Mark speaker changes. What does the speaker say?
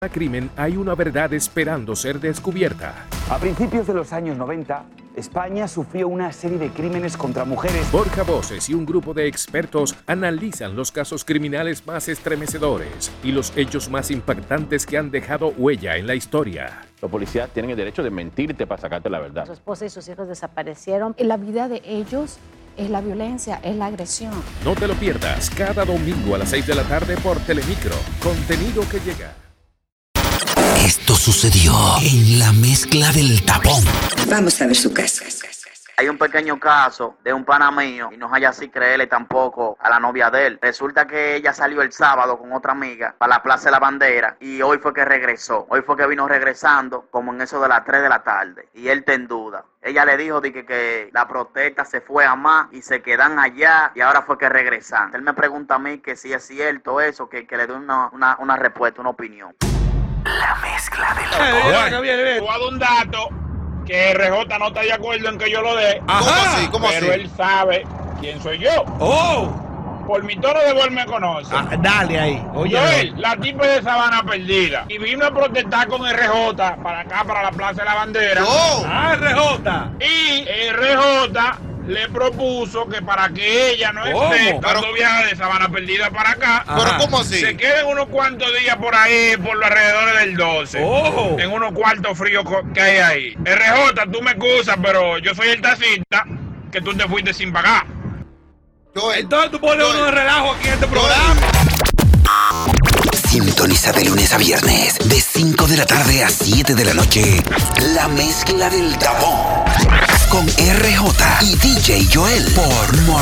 Speaker 1: crimen hay una verdad esperando ser descubierta.
Speaker 2: A principios de los años 90, España sufrió una serie de crímenes contra mujeres.
Speaker 1: Borja Voces y un grupo de expertos analizan los casos criminales más estremecedores y los hechos más impactantes que han dejado huella en la historia.
Speaker 3: Los policías tienen el derecho de mentirte para sacarte la verdad.
Speaker 4: Su esposa y sus hijos desaparecieron. La vida de ellos es la violencia, es la agresión.
Speaker 1: No te lo pierdas cada domingo a las 6 de la tarde por Telemicro. Contenido que llega.
Speaker 5: Esto sucedió en la mezcla del tapón.
Speaker 6: Vamos a ver su caso.
Speaker 7: Hay un pequeño caso de un pana mío y no hay así creerle tampoco a la novia de él. Resulta que ella salió el sábado con otra amiga para la Plaza de la Bandera y hoy fue que regresó. Hoy fue que vino regresando como en eso de las 3 de la tarde y él está en duda. Ella le dijo que la protesta se fue a más y se quedan allá y ahora fue que regresan. Él me pregunta a mí que si es cierto eso, que le dé una respuesta, una opinión.
Speaker 5: La mezcla del tapón.
Speaker 8: Te voy a dar un dato que RJ no está de acuerdo en que yo lo dé.
Speaker 9: Ajá. ¿Cómo
Speaker 8: pero
Speaker 9: así?
Speaker 8: él sabe quién soy yo.
Speaker 9: ¡Oh!
Speaker 8: Por mi tono de voz me conoce.
Speaker 9: Dale ahí. Oye.
Speaker 8: Joel, la tipa de Sabana Perdida. Y vino a protestar con RJ para acá, para la Plaza de la Bandera.
Speaker 9: ¡Oh! RJ.
Speaker 8: Y RJ le propuso que para que ella no esté dando viajes de Sabana Perdida para acá,
Speaker 9: ¿Pero cómo así?
Speaker 8: se queden unos cuantos días por ahí, por los alrededores del 12.
Speaker 9: ¡Oh!
Speaker 8: En unos cuartos fríos que hay ahí. RJ, tú me excusas, pero yo soy el taxista que tú te fuiste sin pagar.
Speaker 9: Joel, entonces tú pones uno de relajo aquí en este programa.
Speaker 5: Sintoniza de lunes a viernes, de 5 de la tarde a 7 de la noche. La mezcla del tapón. Con RJ y DJ Joel por